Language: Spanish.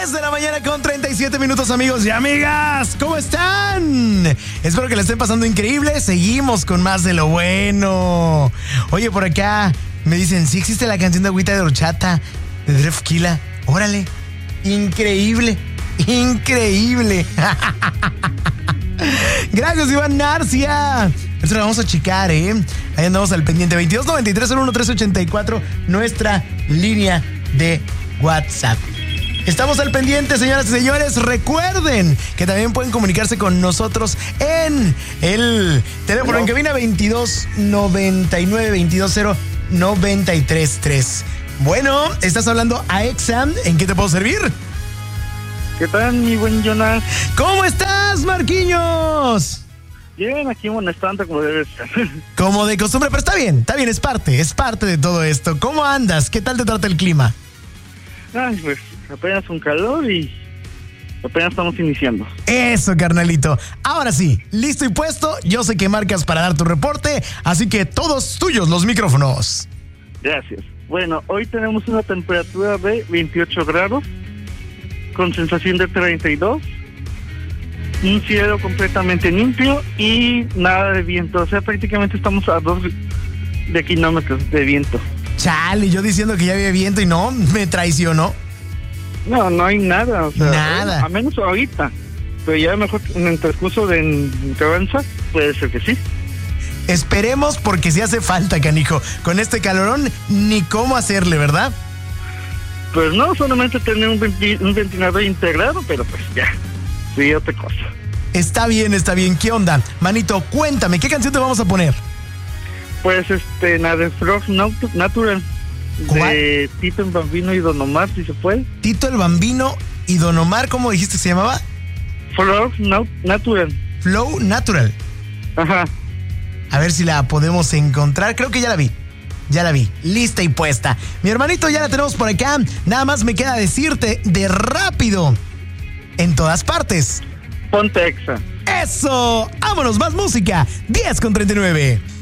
10 de la mañana con 37 minutos, amigos y amigas. ¿Cómo están? Espero que la estén pasando increíble. Seguimos con más de lo bueno. Oye, por acá me dicen, sí existe la canción de Agüita de Horchata de Drefkila. Órale. Increíble. Increíble. Gracias, Iván Narcia. Esto lo vamos a checar, ¿eh? Ahí andamos al pendiente. 2293-01384, nuestra línea de WhatsApp. Estamos al pendiente, señoras y señores. Recuerden que también pueden comunicarse con nosotros en el teléfono en cabina 2299-220-933. Bueno, estás hablando a Exam. ¿En qué te puedo servir? ¿Qué tal, mi buen Jonas? ¿Cómo estás, Marquinhos? Bien, aquí molestando como debe ser. Como de costumbre, pero está bien, es parte de todo esto. ¿Cómo andas? ¿Qué tal te trata el clima? Ay, pues apenas un calor y apenas estamos iniciando. Eso, carnalito. Ahora sí, listo y puesto. Yo sé que marcas para dar tu reporte, así que todos tuyos los micrófonos. Gracias. Bueno, hoy tenemos una temperatura de 28 grados, con sensación de 32, un cielo completamente limpio y nada de viento. O sea, prácticamente estamos a 2 kilómetros de viento. Chale, yo diciendo que ya había viento y no, me traicionó. No, no hay nada. O sea, nada. A menos ahorita. Pero ya mejor en el transcurso de que avanza, puede ser que sí. Esperemos, porque si hace falta, canijo. Con este calorón, ni cómo hacerle, ¿verdad? Pues no, solamente tener un ventilador integrado, pero pues ya, sí, otra cosa. Está bien. ¿Qué onda? Manito, cuéntame, ¿qué canción te vamos a poner? Pues la de Frogs Natural. ¿Cuál? De Tito el Bambino y Don Omar, si se puede. Tito el Bambino y Don Omar, ¿cómo dijiste que se llamaba? Frogs Natural. Flow Natural. Ajá. A ver si la podemos encontrar. Creo que ya la vi. Lista y puesta. Mi hermanito, ya la tenemos por acá. Nada más me queda decirte de rápido. En todas partes. Ponte Exa. ¡Eso! ¡Vámonos! Más música. 10:39.